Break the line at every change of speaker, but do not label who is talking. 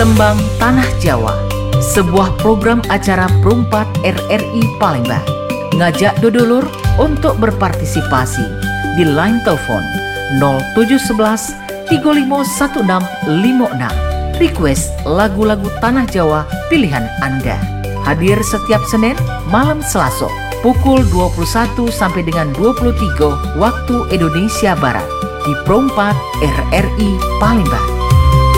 Tembang Tanah Jawa, sebuah program acara Perumpat RRI Palembang. Ngajak dodolur untuk berpartisipasi di line telepon 0711 351656. Request lagu-lagu Tanah Jawa pilihan Anda. Hadir setiap Senin malam Selasa pukul 21 sampai dengan 23 waktu Indonesia Barat di Perumpat RRI Palembang.